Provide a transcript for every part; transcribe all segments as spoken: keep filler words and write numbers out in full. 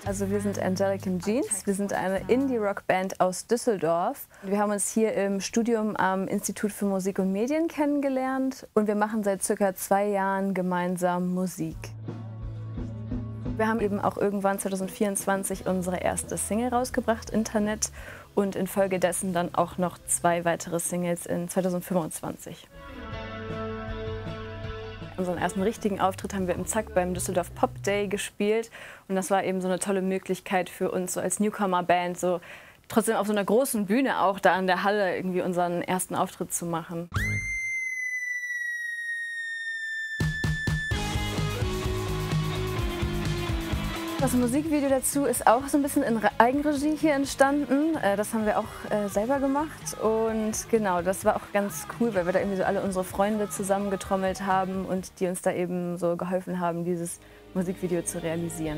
Also wir sind Angelic in Jeans, wir sind eine Indie-Rock-Band aus Düsseldorf. Wir haben uns hier im Studium am Institut für Musik und Medien kennengelernt und wir machen seit circa zwei Jahren gemeinsam Musik. Wir haben eben auch irgendwann zwanzig vierundzwanzig unsere erste Single rausgebracht, Internet, und infolgedessen dann auch noch zwei weitere Singles in zwanzig fünfundzwanzig. Unseren ersten richtigen Auftritt haben wir im Zack beim Düsseldorf Pop Day gespielt und das war eben so eine tolle Möglichkeit für uns so als Newcomer-Band, so trotzdem auf so einer großen Bühne auch da in der Halle irgendwie unseren ersten Auftritt zu machen. Das Musikvideo dazu ist auch so ein bisschen in Eigenregie hier entstanden. Das haben wir auch selber gemacht und genau, das war auch ganz cool, weil wir da irgendwie so alle unsere Freunde zusammengetrommelt haben und die uns da eben so geholfen haben, dieses Musikvideo zu realisieren.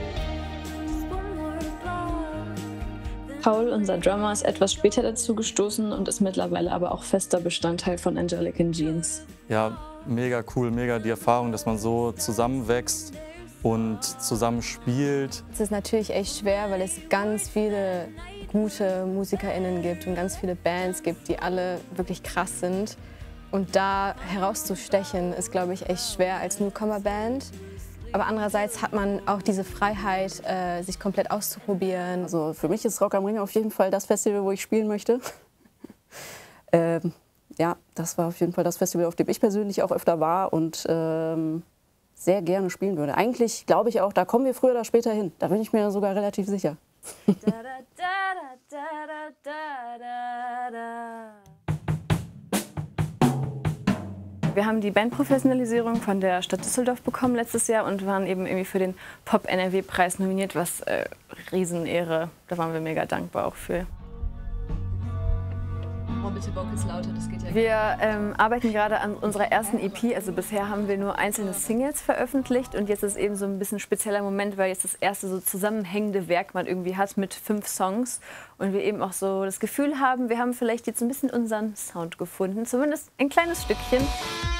Paul, unser Drummer, ist etwas später dazu gestoßen und ist mittlerweile aber auch fester Bestandteil von Angelic in Jeans. Ja, mega cool, mega die Erfahrung, dass man so zusammenwächst und zusammen spielt. Es ist natürlich echt schwer, weil es ganz viele gute MusikerInnen gibt und ganz viele Bands gibt, die alle wirklich krass sind. Und da herauszustechen, ist, glaube ich, echt schwer als Newcomer-Band. Aber andererseits hat man auch diese Freiheit, äh, sich komplett auszuprobieren. Also für mich ist Rock am Ring auf jeden Fall das Festival, wo ich spielen möchte. ähm, ja, das war auf jeden Fall das Festival, auf dem ich persönlich auch öfter war und ähm, sehr gerne spielen würde. Eigentlich glaube ich auch, da kommen wir früher oder später hin. Da bin ich mir sogar relativ sicher. Wir haben die Bandprofessionalisierung von der Stadt Düsseldorf bekommen letztes Jahr und waren eben irgendwie für den Pop-N R W-Preis nominiert, was äh, Riesenehre, da waren wir mega dankbar auch für. Oh, bitte Vocals lauter, das geht ja. Wir ähm, arbeiten gerade an unserer ersten E P, also bisher haben wir nur einzelne Singles veröffentlicht und jetzt ist eben so ein bisschen ein spezieller Moment, weil jetzt das erste so zusammenhängende Werk man irgendwie hat mit fünf Songs und wir eben auch so das Gefühl haben, wir haben vielleicht jetzt ein bisschen unseren Sound gefunden, zumindest ein kleines Stückchen.